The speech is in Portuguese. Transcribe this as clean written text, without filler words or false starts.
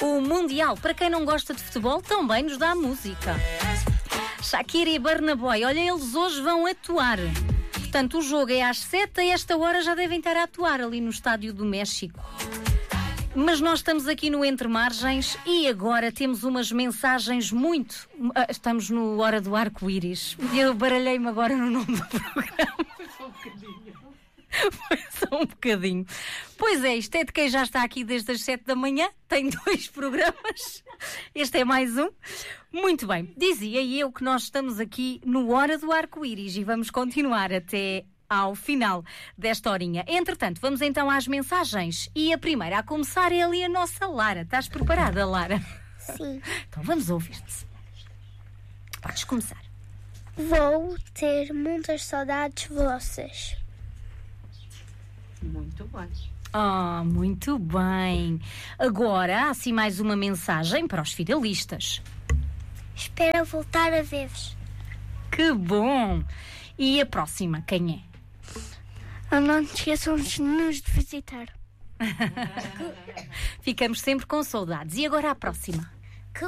O Mundial, para quem não gosta de futebol, também nos dá música. Shakira e Burna Boy, olha, eles hoje vão atuar. Portanto, o jogo é às 7, a esta hora já devem estar a atuar ali no Estádio do México. Mas nós estamos aqui no Entre Margens e agora temos umas mensagens muito... Estamos no Hora do Arco-Íris. Eu baralhei-me agora no nome do programa. Foi só um bocadinho. Pois é, isto é de quem já está aqui desde as 7 da manhã. Tem 2 programas. Este é mais um. Muito bem. Dizia eu que nós estamos aqui no Hora do Arco-Íris e vamos continuar até ao final desta horinha. Entretanto, vamos então às mensagens. E a primeira a começar é ali a nossa Lara. Estás preparada, Lara? Sim. Então vamos ouvir-te. Podes começar. Vou ter muitas saudades vossas. Muito bem. Muito bem. Agora há assim mais uma mensagem para os finalistas. Espero voltar a ver-vos. Que bom! E a próxima, quem é? Não te esqueçam de nos visitar. Ficamos sempre com saudades. E agora a próxima.